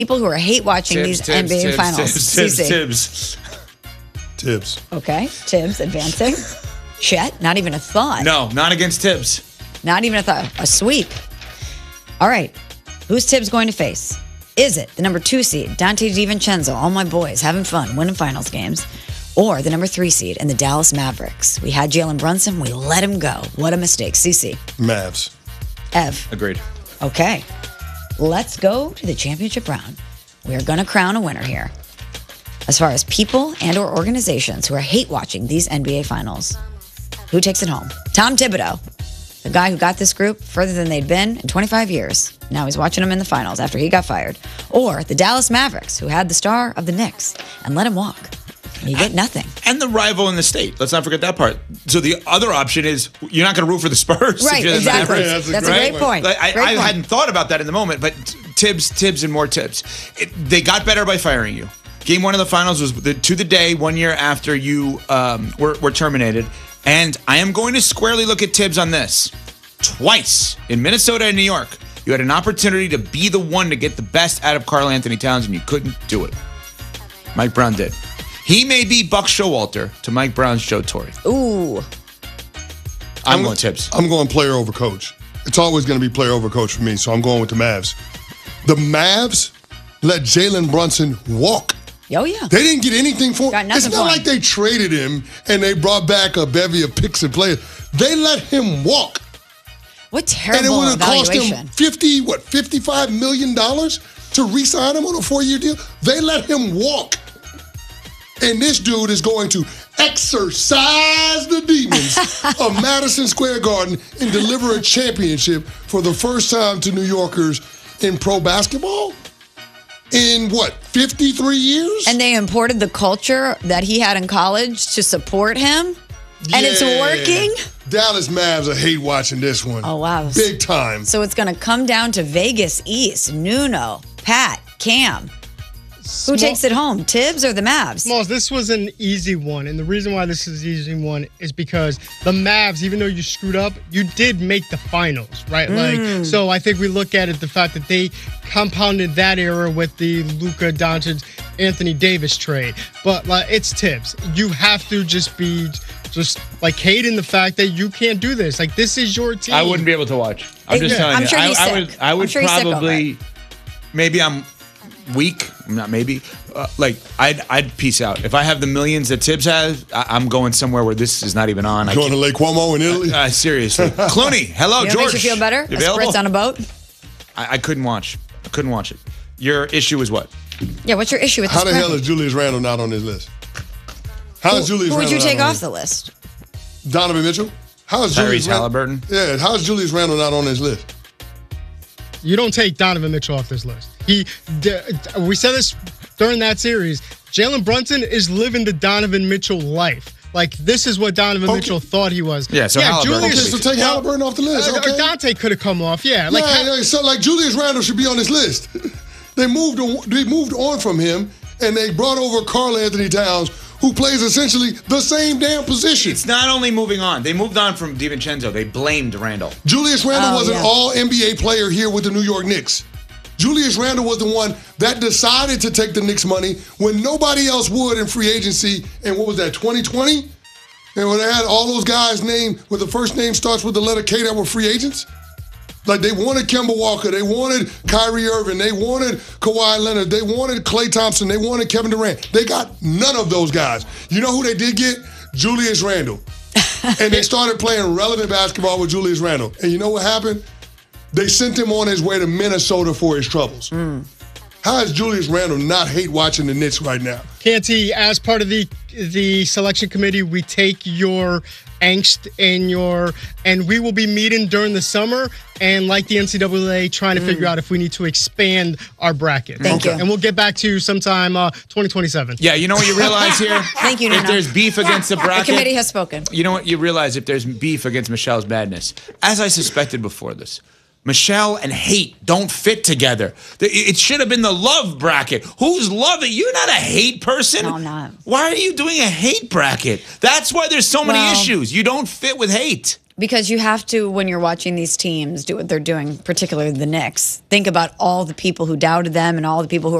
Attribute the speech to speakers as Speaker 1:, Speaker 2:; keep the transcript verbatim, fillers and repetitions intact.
Speaker 1: people who are hate watching
Speaker 2: Tibbs,
Speaker 1: these
Speaker 2: Tibbs,
Speaker 1: N B A
Speaker 2: Tibbs,
Speaker 1: finals.
Speaker 2: Tibbs, Tibbs,
Speaker 1: C C.
Speaker 2: Tibbs.
Speaker 3: Tibbs.
Speaker 1: Okay, Tibbs advancing. Chet, not even a thought.
Speaker 2: No, not against Tibbs.
Speaker 1: Not even a thought. A sweep. All right. Who's Tibbs going to face? Is it the number two seed, Dante DiVincenzo, all my boys, having fun, winning finals games, or the number three seed in the Dallas Mavericks? We had Jalen Brunson. We let him go. What a mistake. C C.
Speaker 3: Mavs.
Speaker 1: Ev.
Speaker 2: Agreed.
Speaker 1: Okay. Let's go to the championship round. We are going to crown a winner here. As far as people and or organizations who are hate watching these N B A finals, who takes it home? Tom Thibodeau, the guy who got this group further than they'd been in twenty-five years. Now he's watching them in the finals after he got fired. Or the Dallas Mavericks, who had the star of the Knicks and let him walk. You get nothing.
Speaker 2: And the rival in the state. Let's not forget that part. So the other option is you're not going to root for the Spurs.
Speaker 1: Right,
Speaker 2: if you're the
Speaker 1: exactly.
Speaker 2: Mavericks,
Speaker 3: Yeah, that's a
Speaker 1: That's a
Speaker 3: great
Speaker 1: great
Speaker 3: point.
Speaker 1: point.
Speaker 2: Like, I,
Speaker 1: Great
Speaker 2: I
Speaker 1: point.
Speaker 2: hadn't thought about that in the moment, but Tibbs, Tibbs, and more Tibbs. It, they got better by firing you. Game one of the finals was the, to the day one year after you um, were, were terminated. And I am going to squarely look at Tibbs on this. Twice in Minnesota and New York, you had an opportunity to be the one to get the best out of Karl Anthony Towns, and you couldn't do it. Mike Brown did. He may be Buck Showalter to Mike Brown's Joe Torre.
Speaker 1: Ooh.
Speaker 2: I'm,
Speaker 3: I'm
Speaker 2: going Tibbs.
Speaker 3: I'm going player over coach. It's always going to be player over coach for me, so I'm going with the Mavs. The Mavs let Jalen Brunson walk.
Speaker 1: Oh, yeah.
Speaker 3: They didn't get anything for
Speaker 1: Got
Speaker 3: him.
Speaker 1: nothing
Speaker 3: It's
Speaker 1: for
Speaker 3: not
Speaker 1: him.
Speaker 3: like they traded him and they brought back a bevy of picks and players. They let him walk.
Speaker 1: What
Speaker 3: And it
Speaker 1: terrible
Speaker 3: would have cost him
Speaker 1: evaluation.
Speaker 3: fifty, what, fifty-five million dollars to re-sign him on a four-year deal? They let him walk. And this dude is going to exorcise the demons of Madison Square Garden and deliver a championship for the first time to New Yorkers in pro basketball? In what, fifty-three years?
Speaker 1: And they imported the culture that he had in college to support him? And it's
Speaker 3: Yeah.
Speaker 1: working?
Speaker 3: Dallas Mavs are hate watching this one.
Speaker 1: Oh, wow.
Speaker 3: Big time.
Speaker 1: So it's going to come down to Vegas East, Nuno, Pat, Cam. Who takes it home, Tibbs or the Mavs?
Speaker 4: Smalls, this was an easy one. And the reason why this is an easy one is because the Mavs, even though you screwed up, you did make the finals, right? Like, so I think we look at it, the fact that they compounded that era with the Luka Doncic, Anthony Davis trade. But like, it's Tibbs. You have to just be just like hating the fact that you can't do this. Like, this is your team.
Speaker 2: I wouldn't be able to watch. I'm just
Speaker 1: Yeah.
Speaker 2: telling
Speaker 1: I'm
Speaker 2: you.
Speaker 1: sure
Speaker 2: I,
Speaker 1: he's
Speaker 2: I
Speaker 1: sick.
Speaker 2: would. I
Speaker 1: I'm
Speaker 2: would
Speaker 1: sure he's sick over
Speaker 2: probably. Maybe I'm weak. Not maybe. Uh, like I'd. I'd peace out. If I have the millions that Tibbs has, I, I'm going somewhere where this is not even on. I
Speaker 3: Going to
Speaker 2: can't-
Speaker 3: Lake Como in Italy?
Speaker 2: Uh, seriously, Clooney. Hello,
Speaker 1: You know what
Speaker 2: George.
Speaker 1: makes you feel better?
Speaker 2: You
Speaker 1: A
Speaker 2: available?
Speaker 1: spritz on a boat?
Speaker 2: I, I couldn't watch. I couldn't watch it. Your issue is what?
Speaker 1: Yeah, what's your issue with
Speaker 3: How
Speaker 1: this
Speaker 3: the hell
Speaker 1: bracket?
Speaker 3: is Julius Randle not on this list? How is
Speaker 1: Who,
Speaker 3: Julius
Speaker 1: who would
Speaker 3: Randle
Speaker 1: you
Speaker 3: not
Speaker 1: take
Speaker 3: on
Speaker 1: off
Speaker 3: this?
Speaker 1: the list?
Speaker 3: Donovan Mitchell? How is
Speaker 2: Tyrese
Speaker 3: Julius Randle-
Speaker 2: Halliburton?
Speaker 3: Yeah, how is Julius Randle not on this list?
Speaker 4: You don't take Donovan Mitchell off this list. He, d- we said this during that series. Jalen Brunson is living the Donovan Mitchell life. Like, this is what Donovan
Speaker 3: Okay.
Speaker 4: Mitchell thought he was.
Speaker 2: Yeah, so Halliburton.
Speaker 3: Okay, so take Halliburton off the list.
Speaker 4: Uh,
Speaker 3: Okay.
Speaker 4: Dante could have come off. Yeah, like
Speaker 3: yeah, yeah, so like Julius Randle should be on this list. they moved on, they moved on from him and they brought over Karl Anthony Towns, who plays essentially the same damn position.
Speaker 2: It's not only moving on. They moved on from DiVincenzo. They blamed Randall.
Speaker 3: Julius Randle
Speaker 1: Oh,
Speaker 3: was
Speaker 1: yeah.
Speaker 3: an all N B A player here with the New York Knicks. Julius Randle was the one that decided to take the Knicks money when nobody else would in free agency. And what was that, twenty twenty? And when they had all those guys named, with the first name starts with the letter K that were free agents? Like, they wanted Kemba Walker, they wanted Kyrie Irving, they wanted Kawhi Leonard, they wanted Klay Thompson, they wanted Kevin Durant. They got none of those guys. You know who they did get? Julius Randle. And they started playing relevant basketball with Julius Randle. And you know what happened? They sent him on his way to Minnesota for his troubles.
Speaker 1: Mm.
Speaker 3: How is Julius Randle not hate watching the Knicks right now?
Speaker 4: Canty, as part of the the selection committee, we take your angst and your and we will be meeting during the summer and like the N C double A trying to figure out if we need to expand our bracket.
Speaker 1: Thank you.
Speaker 4: And we'll get back to you sometime uh, twenty twenty-seven.
Speaker 2: Yeah, you know what you realize here?
Speaker 1: Thank you,
Speaker 2: If
Speaker 1: Nuno.
Speaker 2: there's beef against the
Speaker 1: The
Speaker 2: bracket,
Speaker 1: committee has spoken.
Speaker 2: you know what you realize if there's beef against Michelle's madness, as I suspected before this. Michelle and hate don't fit together. It should have been the love bracket. Who's loving? You're not a hate person.
Speaker 1: No, I'm not.
Speaker 2: Why are you doing a hate bracket? That's why there's so many
Speaker 1: Well-
Speaker 2: issues. You don't fit with hate.
Speaker 1: Because you have to, when you're watching these teams do what they're doing, particularly the Knicks, think about all the people who doubted them and all the people who